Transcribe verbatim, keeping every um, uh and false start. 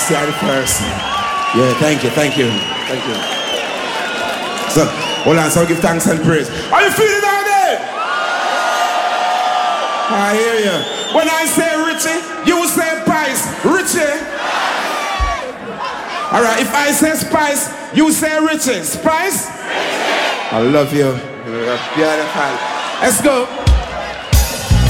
first, yeah, the first. Yeah, thank you, thank you, thank you. So, hold on, so give thanks and praise. Are you feeling out there? I hear you. When I say Richie, you say Spice. Richie. All right, if I say Spice, you say Richie. Spice? I love you. You're beautiful. Let's go.